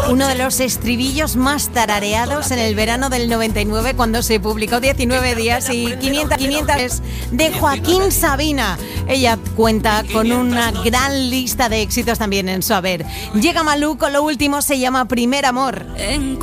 uno de los estribillos más tarareados en el verano del 99 cuando se publicó 19 días y 500 de Joaquín Sabina. Ella cuenta con una gran lista de éxitos también en su haber. Llega Malú con lo último, se llama Primer Amor.